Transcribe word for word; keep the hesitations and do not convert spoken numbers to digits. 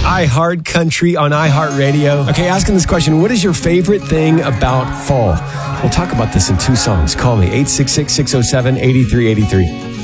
iHeart Country on iHeartRadio. Okay, asking this question, what is your favorite thing about fall? We'll talk about this in two songs. Call me, eight six six, six oh seven, eight three eight three.